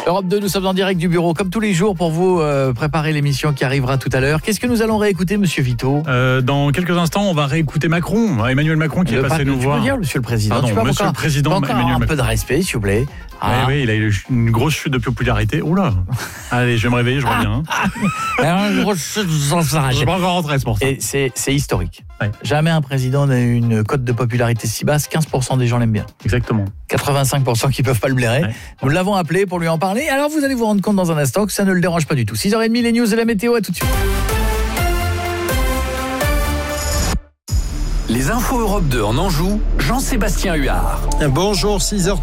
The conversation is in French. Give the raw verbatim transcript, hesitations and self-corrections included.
Europe deux, nous sommes en direct du bureau, comme tous les jours, pour vous euh, préparer l'émission qui arrivera tout à l'heure. Qu'est-ce que nous allons réécouter, Monsieur Vito ? euh, Dans quelques instants, on va réécouter Macron, Emmanuel Macron qui le est passé pas, nous tu voir. peux dire, Monsieur le Président. Pardon, tu peux Monsieur encore, le Président encore Emmanuel un Macron. peu de respect, s'il vous plaît. Ah. Oui, oui, il a eu une grosse chute de popularité. Oula. Allez, je vais me réveiller, je reviens. Une grosse chute sans Je arrêt. vais pas encore rentrer, c'est pour ça. Et c'est, c'est historique. Ouais. Jamais un président n'a eu une cote de popularité si basse. quinze pour cent des gens l'aiment bien. Exactement. quatre-vingt-cinq pour cent qui peuvent pas le blairer. Ouais. Nous l'avons appelé pour lui en parler. Alors vous allez vous rendre compte dans un instant que ça ne le dérange pas du tout. six heures trente, les news et la météo, à tout de suite. Les infos Europe deux en Anjou, Jean-Sébastien Huard. Bonjour, six heures